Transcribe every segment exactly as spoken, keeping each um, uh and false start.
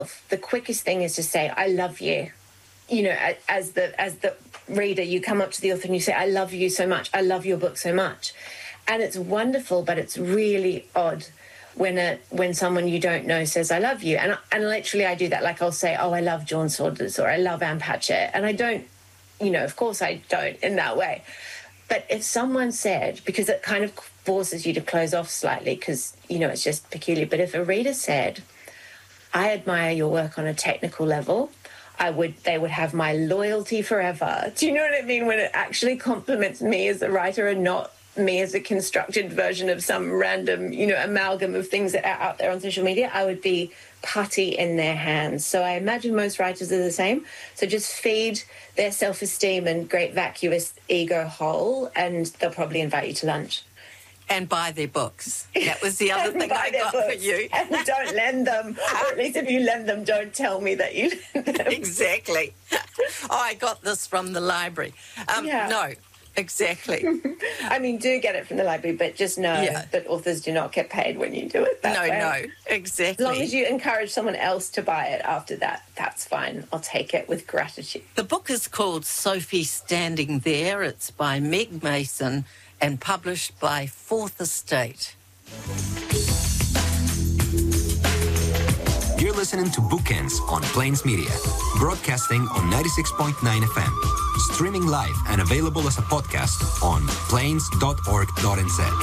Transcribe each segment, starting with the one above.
the quickest thing is to say, I love you. You know, as the as the reader, you come up to the author and you say, I love you so much. I love your book so much. And it's wonderful, but it's really odd when a when someone you don't know says, I love you. And and literally I do that. Like I'll say, oh, I love John Saunders or I love Ann Patchett. And I don't, you know, of course I don't in that way. But if someone said, because it kind of forces you to close off slightly because, you know, it's just peculiar. But if a reader said, I admire your work on a technical level, I would, they would have my loyalty forever. Do you know what I mean? When it actually compliments me as a writer and not me as a constructed version of some random, you know, amalgam of things that are out there on social media, I would be putty in their hands. So I imagine most writers are the same. So just feed their self-esteem and great vacuous ego whole, and they'll probably invite you to lunch. And buy their books. That was the other thing I got books. for you. And don't lend them. Or at least if you lend them, don't tell me that you lend them. Exactly. Oh, I got this from the library. Um, yeah. No, exactly. I mean, do get it from the library, but just know yeah. that authors do not get paid when you do it that no, way. No, no, exactly. As long as you encourage someone else to buy it after that, that's fine. I'll take it with gratitude. The book is called Sophie Standing There. It's by Meg Mason and published by Fourth Estate. You're listening to Bookends on Plains Media, broadcasting on ninety-six point nine F M, streaming live and available as a podcast on plains dot org dot n z.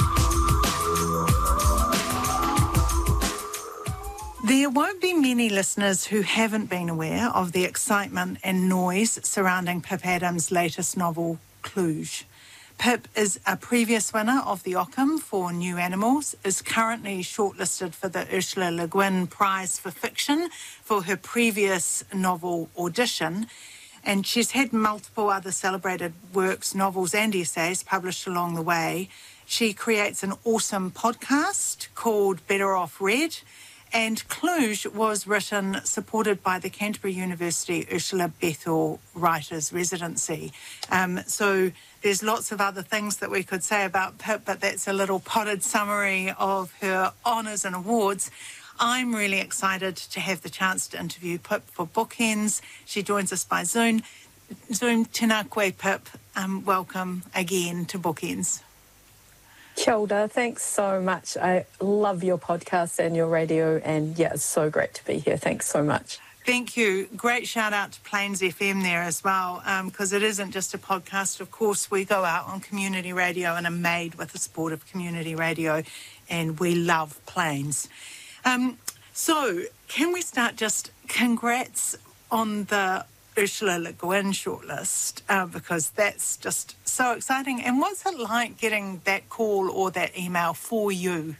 There won't be many listeners who haven't been aware of the excitement and noise surrounding Pip Adams' latest novel, Cluj. Pip is a previous winner of the Ockham for New Animals, is currently shortlisted for the Ursula Le Guin Prize for Fiction for her previous novel, Audition, and she's had multiple other celebrated works, novels and essays published along the way. She creates an awesome podcast called Better Off Read, and Cluj was written, supported by the Canterbury University Ursula Bethel Writers Residency. Um, so there's lots of other things that we could say about Pip, but that's a little potted summary of her honours and awards. I'm really excited to have the chance to interview Pip for Bookends. She joins us by Zoom. Zoom, tēnā koe, Pip. Um, welcome again to Bookends. Kia ora, thanks so much. I love your podcast and your radio, and yeah, it's so great to be here. Thanks so much. Thank you. Great shout out to Plains F M there as well, because um, it isn't just a podcast. Of course, we go out on community radio and are made with the support of community radio, and we love Plains. Um, so, can we start just congrats on the Ursula Le Guin shortlist, uh, because that's just so exciting. And what's it like getting that call or that email for you?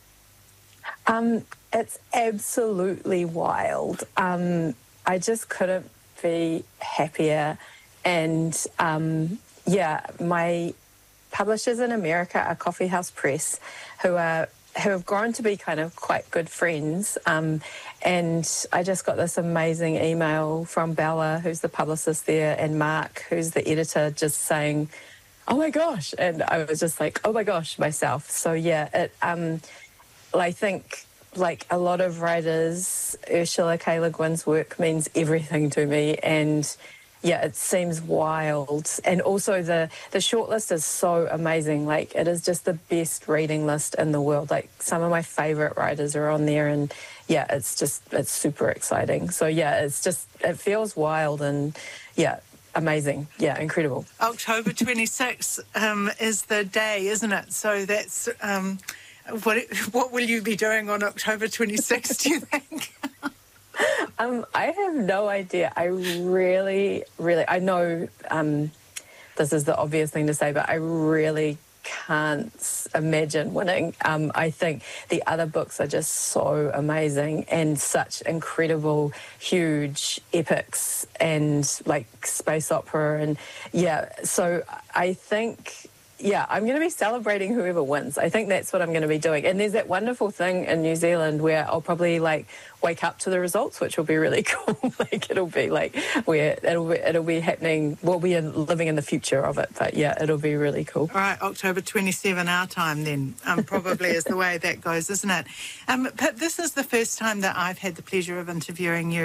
Um, it's absolutely wild. Um, I just couldn't be happier. And um, yeah, my publishers in America are Coffee House Press, who are who have grown to be kind of quite good friends. Um, and I just got this amazing email from Bella, who's the publicist there, and Mark, who's the editor, just saying, oh my gosh. And I was just like, oh my gosh, myself. So yeah, it, um, I think like a lot of writers, Ursula K. Le Guin's work means everything to me. And yeah, it seems wild. And also the, the shortlist is so amazing. Like, it is just the best reading list in the world. Like, some of my favourite writers are on there, and yeah, it's just, it's super exciting. So yeah, it's just, it feels wild and yeah, amazing. Yeah, incredible. October twenty-sixth um, is the day, isn't it? So that's, um, what, what will you be doing on October twenty-sixth, do you think? Um, I have no idea. I really, really, I know um, this is the obvious thing to say, but I really can't imagine winning. Um, I think the other books are just so amazing and such incredible, huge epics and like space opera. And yeah, so I think yeah, I'm going to be celebrating whoever wins. I think that's what I'm going to be doing. And there's that wonderful thing in New Zealand where I'll probably like wake up to the results, which will be really cool. Like it'll be like where it'll be, it'll be happening. We'll be in, living in the future of it, but yeah, it'll be really cool. All right, October twenty-seventh our time then, um, probably is the way that goes, isn't it? Um, Pip, this is the first time that I've had the pleasure of interviewing you